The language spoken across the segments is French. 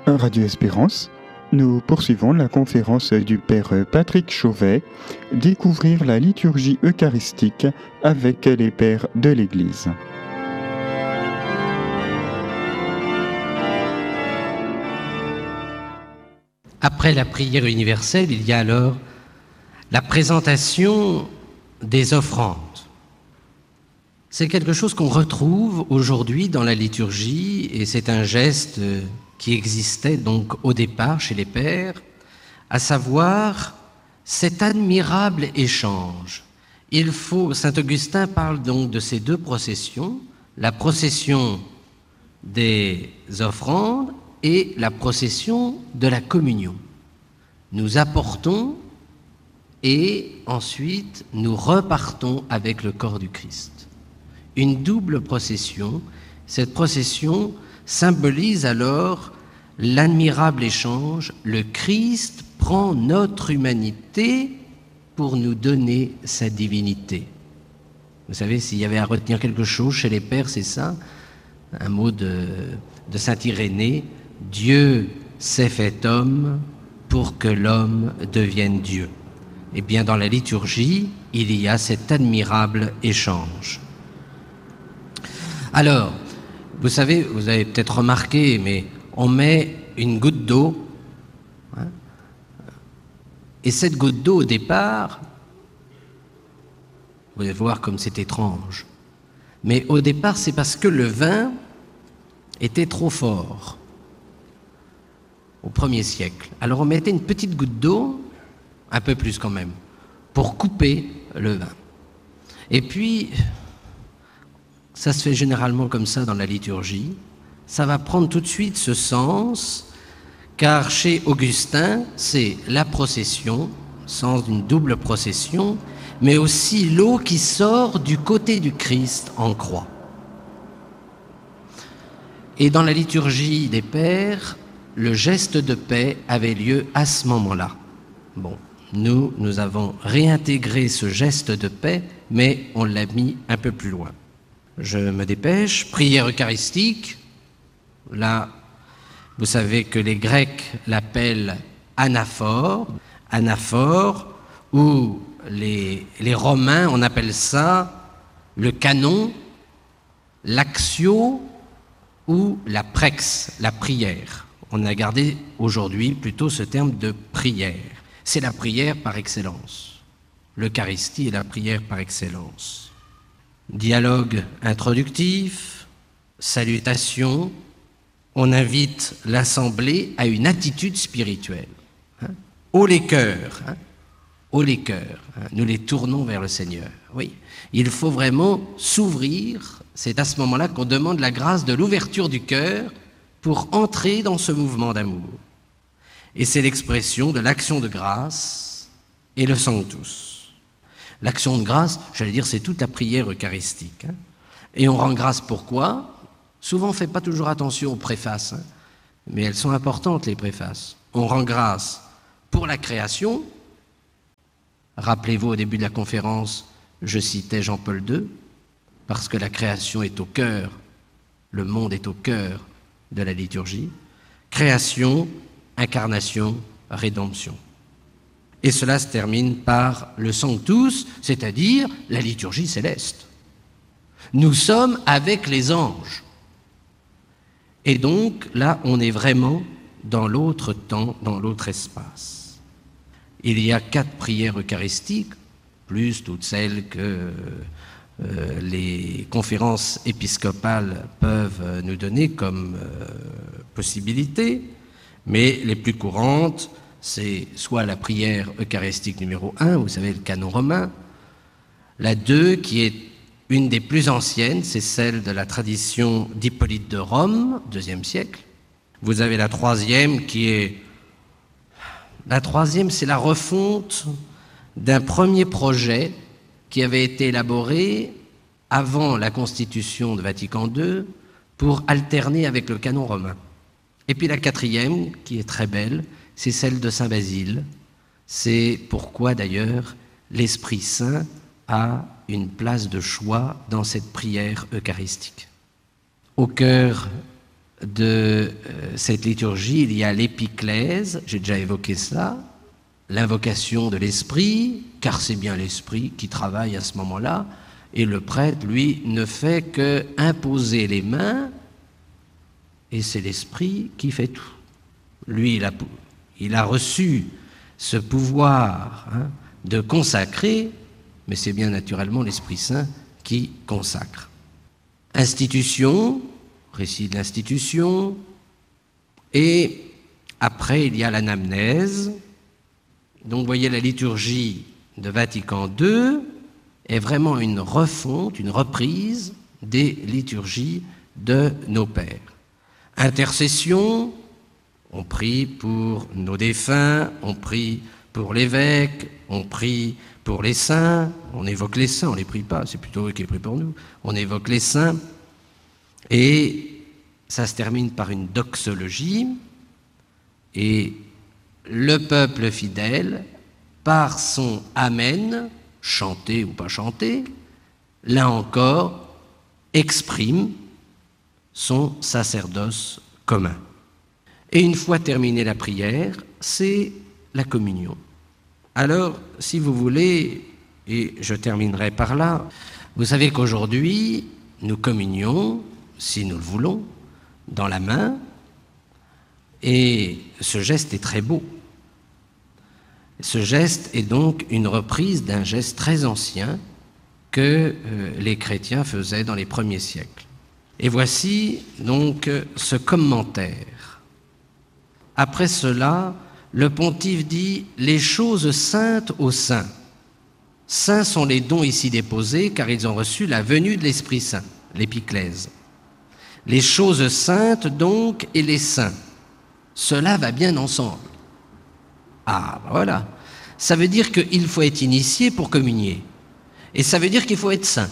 Radio Espérance, nous poursuivons la conférence du Père Patrick Chauvet, Découvrir la liturgie eucharistique avec les pères de l'Église. Après la prière universelle, il y a alors la présentation des offrandes. C'est quelque chose qu'on retrouve aujourd'hui dans la liturgie et c'est un geste qui existait donc au départ chez les pères, à savoir cet admirable échange. Saint Augustin parle donc de ces deux processions, la procession des offrandes et la procession de la communion. Nous apportons et ensuite nous repartons avec le corps du Christ. Une double procession. Cette procession symbolise alors l'admirable échange. Le Christ prend notre humanité pour nous donner sa divinité. Vous savez, s'il y avait à retenir quelque chose chez les pères, c'est ça, un mot de saint Irénée, « Dieu s'est fait homme pour que l'homme devienne Dieu ». Eh bien, dans la liturgie, il y a cet admirable échange. Alors, vous savez, vous avez peut-être remarqué, mais on met une goutte d'eau, hein, et cette goutte d'eau, au départ, vous allez voir comme c'est étrange, mais au départ, c'est parce que le vin était trop fort au 1er siècle. Alors on mettait une petite goutte d'eau, un peu plus quand même, pour couper le vin. Et puis, ça se fait généralement comme ça dans la liturgie, ça va prendre tout de suite ce sens, car chez Augustin, c'est la procession, sens d'une double procession, mais aussi l'eau qui sort du côté du Christ en croix. Et dans la liturgie des pères, le geste de paix avait lieu à ce moment-là. Bon, nous avons réintégré ce geste de paix, mais on l'a mis un peu plus loin. Je me dépêche. Prière eucharistique. Là, vous savez que les Grecs l'appellent anaphore. Anaphore, ou les Romains, on appelle ça le canon, l'actio ou la prex, la prière. On a gardé aujourd'hui plutôt ce terme de prière. C'est la prière par excellence. L'Eucharistie est la prière par excellence. Dialogue introductif, salutation, on invite l'assemblée à une attitude spirituelle. Haut les cœurs, haut les cœurs, nous les tournons vers le Seigneur. Oui, il faut vraiment s'ouvrir, c'est à ce moment-là qu'on demande la grâce de l'ouverture du cœur pour entrer dans ce mouvement d'amour. Et c'est l'expression de l'action de grâce et le Sanctus. L'action de grâce, j'allais dire, c'est toute la prière eucharistique. Et on rend grâce pourquoi ? Souvent, on ne fait pas toujours attention aux préfaces, mais elles sont importantes, les préfaces. On rend grâce pour la création. Rappelez-vous, au début de la conférence, je citais Jean-Paul II, parce que la création est au cœur, le monde est au cœur de la liturgie. Création, incarnation, rédemption. Et cela se termine par le Sanctus, c'est-à-dire la liturgie céleste. Nous sommes avec les anges. Et donc, là, on est vraiment dans l'autre temps, dans l'autre espace. Il y a 4 prières eucharistiques, plus toutes celles que les conférences épiscopales peuvent nous donner comme possibilité, mais les plus courantes, c'est soit la prière eucharistique numéro 1, vous savez, le canon romain, la 2, qui est une des plus anciennes, c'est celle de la tradition d'Hippolyte de Rome, 2e siècle. Vous avez la 3e qui est... La 3e, c'est la refonte d'un premier projet qui avait été élaboré avant la constitution de Vatican II pour alterner avec le canon romain. Et puis la 4e, qui est très belle, c'est celle de Saint Basile. C'est pourquoi d'ailleurs l'Esprit Saint a une place de choix dans cette prière eucharistique. Au cœur de cette liturgie, il y a l'épiclèse, j'ai déjà évoqué cela, l'invocation de l'esprit, car c'est bien l'esprit qui travaille à ce moment-là, et le prêtre, lui, ne fait que imposer les mains, et c'est l'esprit qui fait tout. Lui, il a reçu ce pouvoir de consacrer, mais c'est bien naturellement l'Esprit Saint qui consacre. Institution, récit de l'institution, et après il y a l'anamnèse. Donc vous voyez, la liturgie de Vatican II est vraiment une refonte, une reprise des liturgies de nos pères. Intercession, on prie pour nos défunts, on prie pour l'évêque, on prie pour les saints, on évoque les saints, on ne les prie pas, c'est plutôt eux qui les prient pour nous, on évoque les saints, et ça se termine par une doxologie, et le peuple fidèle, par son Amen, chanté ou pas chanté, là encore, exprime son sacerdoce commun. Et une fois terminée la prière, c'est la communion. Alors, si vous voulez, et je terminerai par là, vous savez qu'aujourd'hui, nous communions, si nous le voulons, dans la main, et ce geste est très beau. Ce geste est donc une reprise d'un geste très ancien que les chrétiens faisaient dans les premiers siècles. Et voici donc ce commentaire. Après cela, le pontife dit « Les choses saintes aux saints. Saints sont les dons ici déposés, car ils ont reçu la venue de l'Esprit Saint, l'épiclèse. Les choses saintes donc et les saints, cela va bien ensemble. » Ah, ben voilà. Ça veut dire qu'il faut être initié pour communier. Et ça veut dire qu'il faut être saint.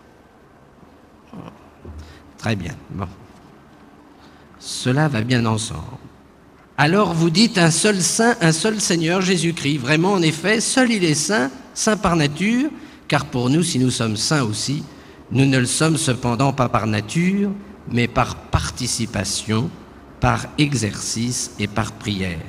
Très bien. Bon. Cela va bien ensemble. Alors vous dites un seul saint, un seul Seigneur Jésus-Christ. Vraiment, en effet, seul il est saint, saint par nature, car pour nous, si nous sommes saints aussi, nous ne le sommes cependant pas par nature, mais par participation, par exercice et par prière.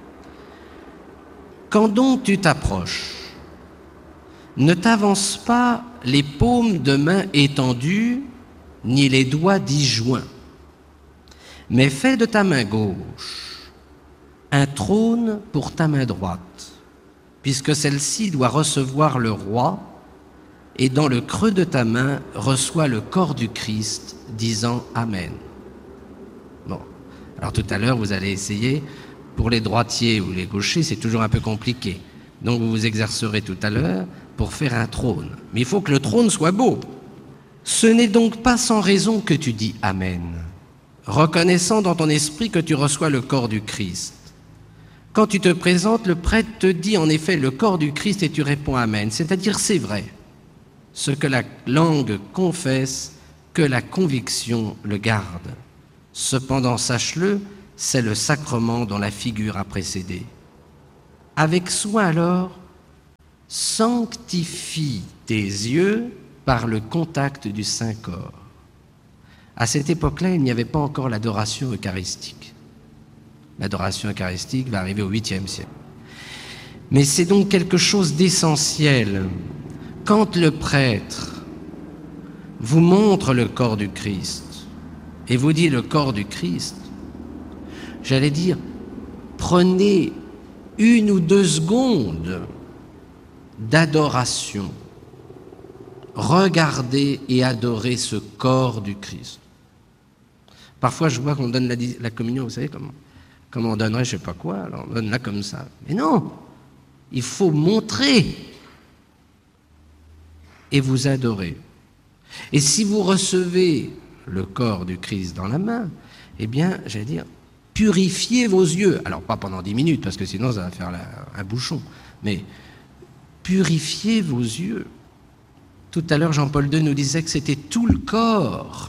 Quand donc tu t'approches, ne t'avance pas les paumes de main étendues, ni les doigts disjoints, mais fais de ta main gauche un trône pour ta main droite, puisque celle-ci doit recevoir le roi, et dans le creux de ta main reçoit le corps du Christ, disant Amen. Bon, alors tout à l'heure, vous allez essayer, pour les droitiers ou les gauchers, c'est toujours un peu compliqué. Donc vous vous exercerez tout à l'heure pour faire un trône. Mais il faut que le trône soit beau. Ce n'est donc pas sans raison que tu dis Amen, reconnaissant dans ton esprit que tu reçois le corps du Christ. Quand tu te présentes, le prêtre te dit en effet le corps du Christ et tu réponds Amen, c'est-à-dire c'est vrai. Ce que la langue confesse, que la conviction le garde. Cependant, sache-le, c'est le sacrement dont la figure a précédé. Avec soin alors, sanctifie tes yeux par le contact du Saint-Corps. À cette époque-là, il n'y avait pas encore l'adoration eucharistique. L'adoration eucharistique va arriver au 8e siècle. Mais c'est donc quelque chose d'essentiel. Quand le prêtre vous montre le corps du Christ et vous dit le corps du Christ, j'allais dire, prenez 1 ou 2 secondes d'adoration. Regardez et adorez ce corps du Christ. Parfois, je vois qu'on donne la communion, vous savez comment on donnerait je ne sais pas quoi, alors on donne là comme ça. Mais non, il faut montrer et vous adorer. Et si vous recevez le corps du Christ dans la main, eh bien, j'allais dire, purifiez vos yeux. Alors, pas pendant 10 minutes, parce que sinon, ça va faire un bouchon. Mais purifiez vos yeux. Tout à l'heure, Jean-Paul II nous disait que c'était tout le corps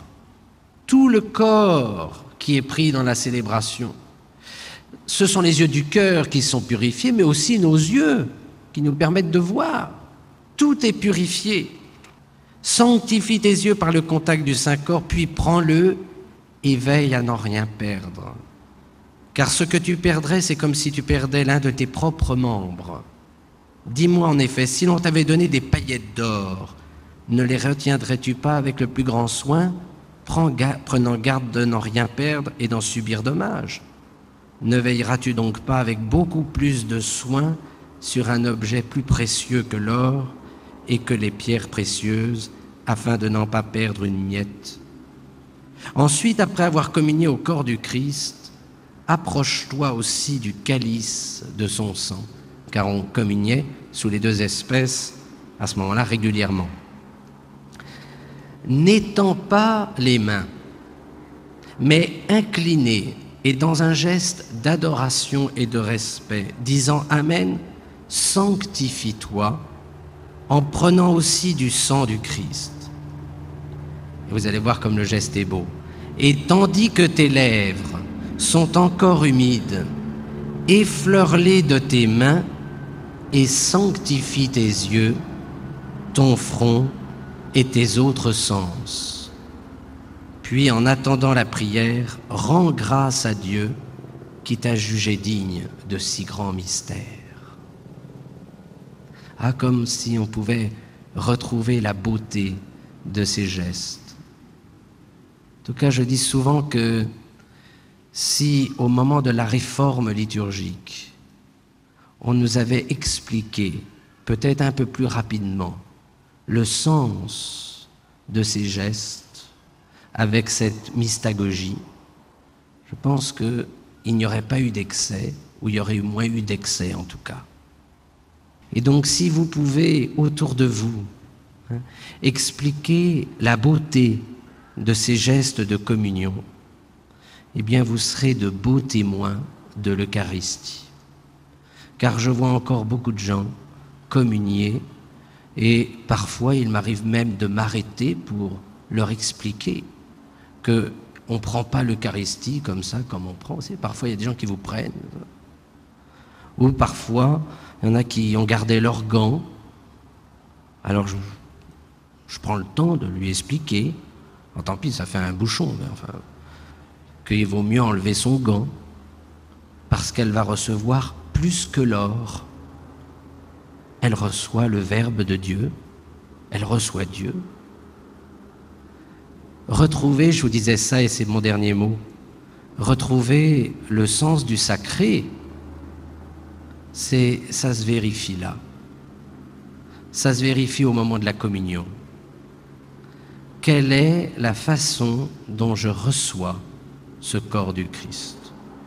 qui est pris dans la célébration. Ce sont les yeux du cœur qui sont purifiés, mais aussi nos yeux qui nous permettent de voir. Tout est purifié. Sanctifie tes yeux par le contact du Saint-Corps, puis prends-le et veille à n'en rien perdre. Car ce que tu perdrais, c'est comme si tu perdais l'un de tes propres membres. Dis-moi en effet, si l'on t'avait donné des paillettes d'or, ne les retiendrais-tu pas avec le plus grand soin, prenant garde de n'en rien perdre et d'en subir dommage? Ne veilleras-tu donc pas avec beaucoup plus de soin sur un objet plus précieux que l'or et que les pierres précieuses, afin de n'en pas perdre une miette? Ensuite, après avoir communié au corps du Christ, approche-toi aussi du calice de son sang, car on communiait sous les deux espèces à ce moment-là régulièrement. N'étends pas les mains, mais incliné et dans un geste d'adoration et de respect, disant Amen, sanctifie-toi en prenant aussi du sang du Christ. Et vous allez voir comme le geste est beau. Et tandis que tes lèvres sont encore humides, effleure-les de tes mains et sanctifie tes yeux, ton front et tes autres sens. Puis, en attendant la prière, rends grâce à Dieu qui t'a jugé digne de si grands mystères. Ah, comme si on pouvait retrouver la beauté de ces gestes. En tout cas, je dis souvent que si, au moment de la réforme liturgique, on nous avait expliqué, peut-être un peu plus rapidement, le sens de ces gestes avec cette mystagogie, je pense qu'il n'y aurait pas eu d'excès, ou il y aurait moins eu d'excès en tout cas. Et donc si vous pouvez autour de vous expliquer la beauté de ces gestes de communion, eh bien vous serez de beaux témoins de l'Eucharistie. Car je vois encore beaucoup de gens communier et parfois il m'arrive même de m'arrêter pour leur expliquer qu'on ne prend pas l'Eucharistie comme ça, comme on prend. Parfois il y a des gens qui vous prennent. Ou parfois il y en a qui ont gardé leurs gants. Alors je prends le temps de lui expliquer. Oh, tant pis, ça fait un bouchon, mais enfin, qu'il vaut mieux enlever son gant parce qu'elle va recevoir plus que l'or. Elle reçoit le Verbe de Dieu, elle reçoit Dieu. Retrouver, je vous disais ça et c'est mon dernier mot, retrouver le sens du sacré, ça se vérifie là. Ça se vérifie au moment de la communion. Quelle est la façon dont je reçois ce corps du Christ?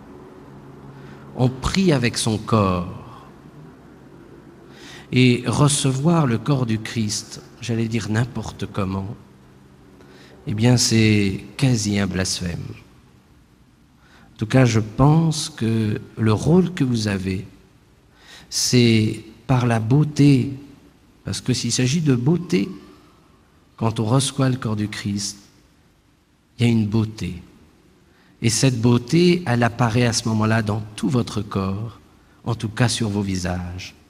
On prie avec son corps. Et recevoir le corps du Christ, j'allais dire n'importe comment, eh bien c'est quasi un blasphème. En tout cas, je pense que le rôle que vous avez, c'est par la beauté, parce que s'il s'agit de beauté, quand on reçoit le corps du Christ, il y a une beauté. Et cette beauté, elle apparaît à ce moment-là dans tout votre corps, en tout cas sur vos visages.